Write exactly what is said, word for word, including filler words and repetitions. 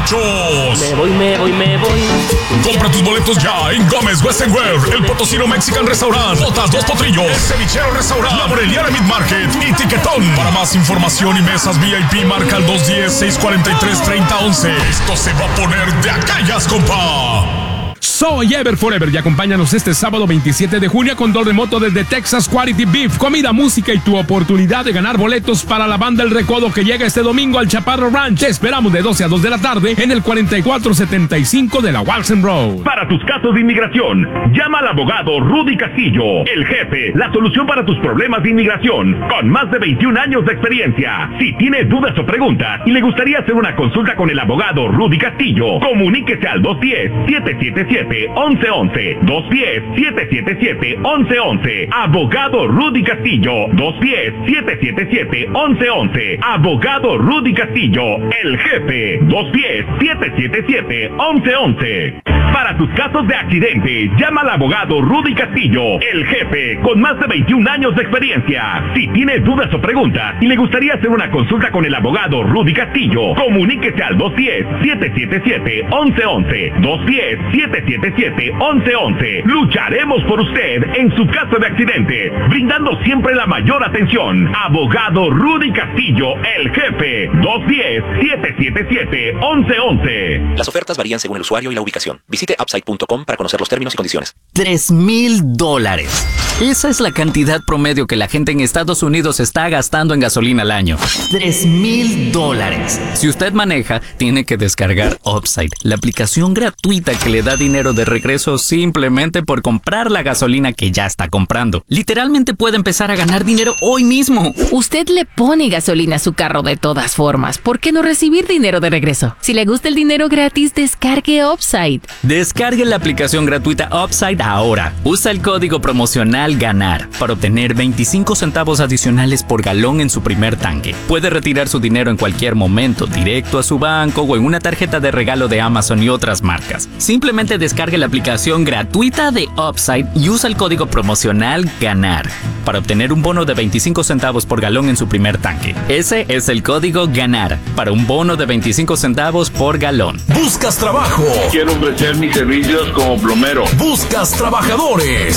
borrachos. Me voy, me voy, me voy. Compra tus boletos ya en Gómez Western Wear, el Potosino Mexican Restaurant, Botas Dos Potrillos, el Cevichero Restaurant, La Moreliana Meat Market y Tiquetón. Para más información y mesas V I P, marca al dos uno cero, seis cuatro tres, tres cero uno uno. Esto se va a poner de aquellas, compa. Soy Ever Forever y acompáñanos este sábado veintisiete de junio con Doble Moto desde Texas Quality Beef, comida, música y tu oportunidad de ganar boletos para la banda El Recodo que llega este domingo al Chaparro Ranch. Te esperamos de doce a dos de la tarde en el cuarenta y cuatro setenta y cinco de la Walsen Road. Para tus casos de inmigración, llama al abogado Rudy Castillo, el jefe, la solución para tus problemas de inmigración, con más de veintiún años de experiencia. Si tienes dudas o preguntas y le gustaría hacer una consulta con el abogado Rudy Castillo, comuníquese al dos uno cero, siete siete siete, uno uno uno uno. dos uno cero, siete siete siete, uno uno uno uno. Abogado Rudy Castillo. dos uno cero, siete siete siete, uno uno uno uno. Abogado Rudy Castillo, el jefe. dos uno cero, siete siete siete, uno uno uno uno. Para tus casos de accidente, llama al abogado Rudy Castillo, el jefe, con más de veintiún años de experiencia. Si tiene dudas o preguntas y le gustaría hacer una consulta con el abogado Rudy Castillo, comuníquese al dos uno cero, siete siete siete, uno uno uno uno. dos uno cero, siete siete siete, uno uno uno uno. Lucharemos por usted en su caso de accidente, brindando siempre la mayor atención. Abogado Rudy Castillo, el jefe. dos uno cero, siete siete siete, uno uno uno uno. Las ofertas varían según el usuario y la ubicación. Visite upside punto com para conocer los términos y condiciones. Tres mil dólares. Esa es la cantidad promedio que la gente en Estados Unidos está gastando en gasolina al año. Tres mil dólares. Si usted maneja, tiene que descargar Upside, la aplicación gratuita que le da dinero de regreso simplemente por comprar la gasolina que ya está comprando. Literalmente puede empezar a ganar dinero hoy mismo. Usted le pone gasolina a su carro de todas formas. ¿Por qué no recibir dinero de regreso? Si le gusta el dinero gratis, descargue Upside. Descargue la aplicación gratuita Upside ahora. Usa el código promocional GANAR para obtener veinticinco centavos adicionales por galón en su primer tanque. Puede retirar su dinero en cualquier momento, directo a su banco o en una tarjeta de regalo de Amazon y otras marcas. Simplemente descargue la aplicación gratuita de Upside y usa el código promocional GANAR para obtener un bono de veinticinco centavos por galón en su primer tanque. Ese es el código GANAR para un bono de veinticinco centavos por galón. ¿Buscas trabajo? Quiero ofrecer mis servicios como plomero. ¿Buscas trabajadores?